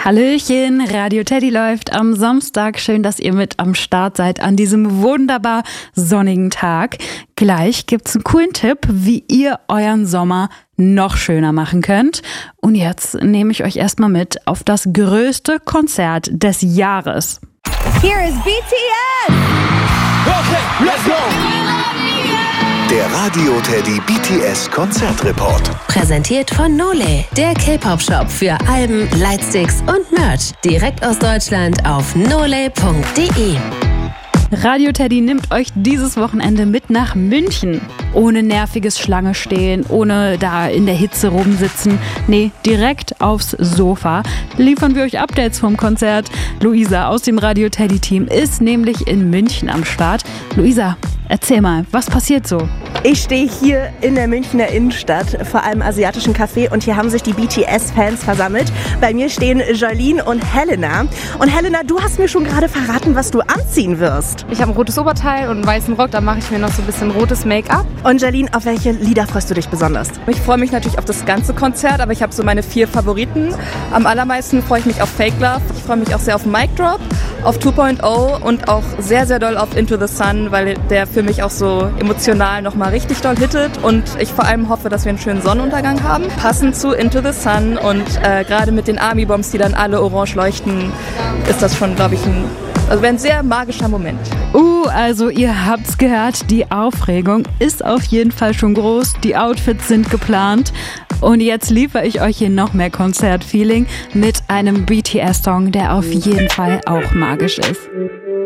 Hallöchen, Radio Teddy läuft am Samstag. Schön, dass ihr mit am Start seid an diesem wunderbar sonnigen Tag. Gleich gibt's einen coolen Tipp, wie ihr euren Sommer noch schöner machen könnt. Und jetzt nehme ich euch erstmal mit auf das größte Konzert des Jahres. Here is BTS! Okay, let's go! Der Radio Teddy BTS Konzertreport. Präsentiert von Nole, der K-Pop-Shop für Alben, Lightsticks und Merch. Direkt aus Deutschland auf nole.de. Radio Teddy nimmt euch dieses Wochenende mit nach München. Ohne nerviges Schlange stehen, ohne da in der Hitze rumsitzen. Nee, direkt aufs Sofa liefern wir euch Updates vom Konzert. Luisa aus dem Radio Teddy Team ist nämlich in München am Start. Luisa, erzähl mal, was passiert so? Ich stehe hier in der Münchner Innenstadt vor einem asiatischen Café und hier haben sich die BTS-Fans versammelt. Bei mir stehen Jolene und Helena. Und Helena, du hast mir schon gerade verraten, was du anziehen wirst. Ich habe ein rotes Oberteil und einen weißen Rock, da mache ich mir noch so ein bisschen rotes Make-up. Und Jolene, auf welche Lieder freust du dich besonders? Ich freue mich natürlich auf das ganze Konzert, aber ich habe so meine 4 Favoriten. Am allermeisten freue ich mich auf Fake Love, ich freue mich auch sehr auf Mic Drop, auf 2.0 und auch sehr, sehr doll auf Into the Sun, weil der für mich auch so emotional nochmal richtig doll hittet und ich vor allem hoffe, dass wir einen schönen Sonnenuntergang haben. Passend zu Into the Sun und gerade mit den Army Bombs, die dann alle orange leuchten, ist das schon, glaube ich, ein sehr magischer Moment. Also ihr habt's gehört, die Aufregung ist auf jeden Fall schon groß, die Outfits sind geplant und jetzt liefere ich euch hier noch mehr Konzertfeeling mit einem BTS-Song, der auf jeden Fall auch magisch ist.